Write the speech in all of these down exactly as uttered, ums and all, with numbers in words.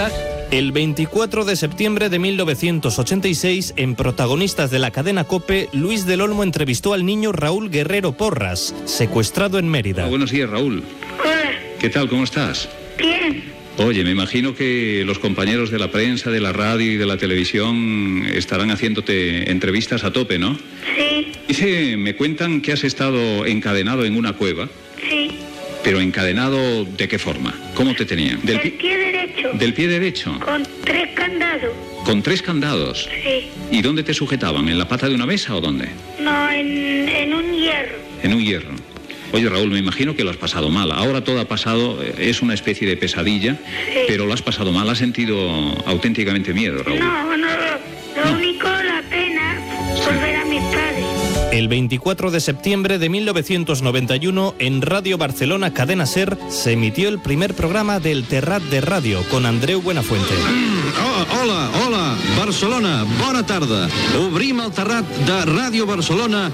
estás? El veinticuatro de septiembre de mil novecientos ochenta y seis, en Protagonistas de la cadena COPE, Luis del Olmo entrevistó al niño Raúl Guerrero Porras, secuestrado en Mérida. Oh, buenos días, Raúl. Hola. ¿Qué tal? ¿Cómo estás? Bien. Oye, me imagino que los compañeros de la prensa, de la radio y de la televisión estarán haciéndote entrevistas a tope, ¿no? Sí. Dice, me cuentan que has estado encadenado en una cueva. Sí. ¿Pero encadenado de qué forma? ¿Cómo te tenían? Del pi- pie derecho. ¿Del pie derecho? Con tres candados. ¿Con tres candados? Sí. ¿Y dónde te sujetaban? ¿En la pata de una mesa o dónde? No, en, en un hierro. En un hierro. Oye, Raúl, me imagino que lo has pasado mal. Ahora todo ha pasado, es una especie de pesadilla, sí. Pero lo has pasado mal, has sentido auténticamente miedo, Raúl. No, no, lo no. único, la pena, sí. volver a mis padres. El veinticuatro de septiembre de mil novecientos noventa y uno, en Radio Barcelona Cadena Ser, se emitió el primer programa del Terrat de Ràdio, con Andreu Buenafuente. Mm, oh, hola, hola, Barcelona, bona tarda. Obrim el Terrat de Ràdio Barcelona...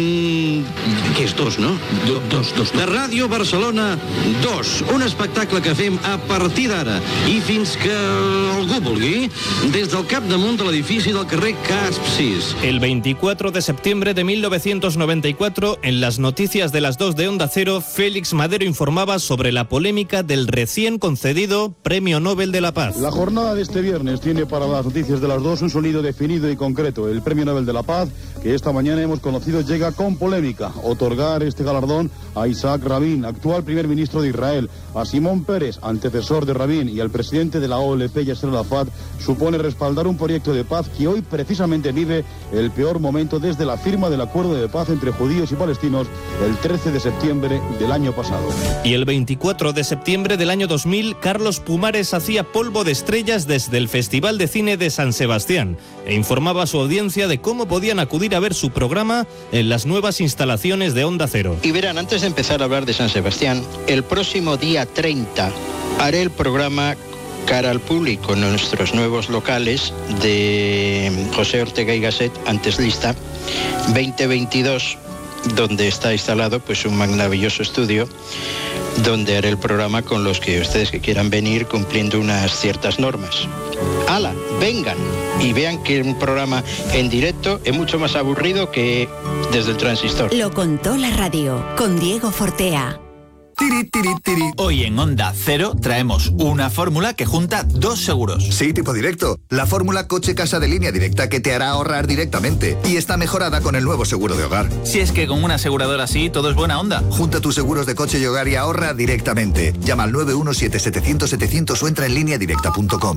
Mm, què és dos, no? Do, dos, dos, dos. De Ràdio Barcelona dos, un espectacle que fem a partir d'ara i fins que algú vulgui, des del capdamunt de l'edifici del carrer Casp sis. El veinticuatro de septiembre de mil novecientos noventa y cuatro, en las noticias de las dos de Onda Cero, Félix Madero informaba sobre la polémica del recién concedido Premio Nobel de la Paz. La jornada de este viernes tiene para las noticias de las dos un sonido definido y concreto. El Premio Nobel de la Paz, que esta mañana hemos conocido, llega con polémica. Otorgar este galardón a Isaac Rabin, actual primer ministro de Israel, a Simón Peres, antecesor de Rabin, y al presidente de la O L P, Yasser Arafat, supone respaldar un proyecto de paz que hoy precisamente vive el peor momento desde la firma del acuerdo de paz entre judíos y palestinos el trece de septiembre del año pasado. Y el veinticuatro de septiembre del año dos mil, Carlos Pumares hacía polvo de estrellas desde el Festival de Cine de San Sebastián e informaba a su audiencia de cómo podían acudir a ver su programa en las nuevas instalaciones de Onda Cero. Y verán, antes de empezar a hablar de San Sebastián, el próximo día treinta haré el programa cara al público en nuestros nuevos locales de José Ortega y Gasset, antes lista, veinte veintidós, donde está instalado pues un maravilloso estudio donde haré el programa con los que ustedes que quieran venir cumpliendo unas ciertas normas. ¡Hala! Vengan y vean que un programa en directo es mucho más aburrido que desde el transistor. Lo contó la radio con Diego Fortea. Tiri, tiri, tiri. Hoy en Onda Cero traemos una fórmula que junta dos seguros. Sí, tipo directo. La fórmula coche-casa de Línea Directa que te hará ahorrar directamente. Y está mejorada con el nuevo seguro de hogar. Si es que con una aseguradora así todo es buena onda. Junta tus seguros de coche y hogar y ahorra directamente. Llama al nueve uno siete setecientos setecientos o entra en línea directa punto com.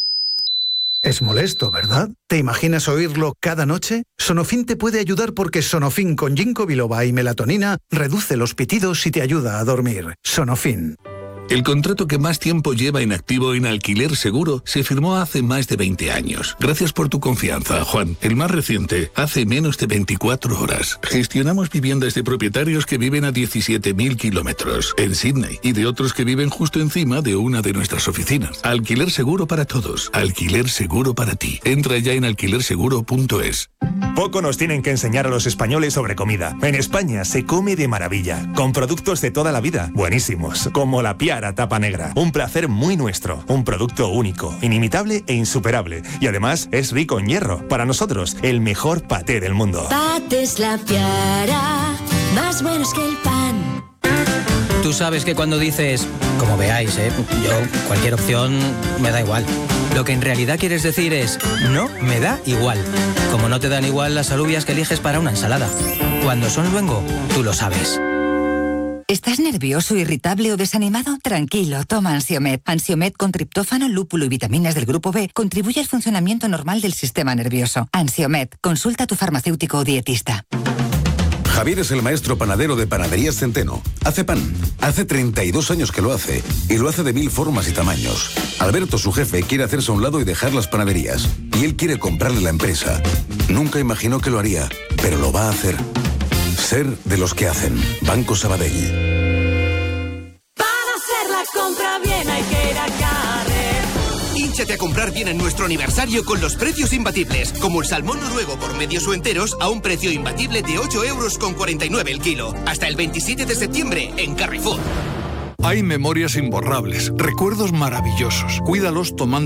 Es molesto, ¿verdad? ¿Te imaginas oírlo cada noche? Sonofin te puede ayudar porque Sonofin con ginkgo biloba y melatonina reduce los pitidos y te ayuda a dormir. Sonofin. El contrato que más tiempo lleva inactivo en Alquiler Seguro se firmó hace más de veinte años. Gracias por tu confianza, Juan. El más reciente, hace menos de veinticuatro horas. Gestionamos viviendas de propietarios que viven a diecisiete mil kilómetros en Sydney y de otros que viven justo encima de una de nuestras oficinas. Alquiler Seguro para todos. Alquiler Seguro para ti. Entra ya en alquiler seguro punto es. Poco nos tienen que enseñar a los españoles sobre comida. En España se come de maravilla, con productos de toda la vida, buenísimos, como la Piara Tapa Negra. Un placer muy nuestro, un producto único, inimitable e insuperable. Y además es rico en hierro. Para nosotros, el mejor paté del mundo. Patés La Piara, más buenos que el pan. Tú sabes que cuando dices, como veáis, ¿eh? yo, cualquier opción me da igual. Lo que en realidad quieres decir es, no me da igual. Como no te dan igual las alubias que eliges para una ensalada. Cuando son luengo, tú lo sabes. ¿Estás nervioso, irritable o desanimado? Tranquilo, toma Ansiomed. Ansiomed con triptófano, lúpulo y vitaminas del grupo B contribuye al funcionamiento normal del sistema nervioso. Ansiomed, consulta a tu farmacéutico o dietista. Javier es el maestro panadero de Panaderías Centeno. Hace pan. Hace treinta y dos años que lo hace. Y lo hace de mil formas y tamaños. Alberto, su jefe, quiere hacerse a un lado y dejar las panaderías. Y él quiere comprarle la empresa. Nunca imaginó que lo haría, pero lo va a hacer. Ser de los que hacen. Banco Sabadell. Para hacer la compra bien hay que ir a Carrer. Hínchate a comprar bien en nuestro aniversario con los precios imbatibles, como el salmón noruego por medios o enteros a un precio imbatible de ocho euros con cuarenta y nueve el kilo. Hasta el veintisiete de septiembre en Carrefour. Hay memorias imborrables, recuerdos maravillosos. Cuídalos tomando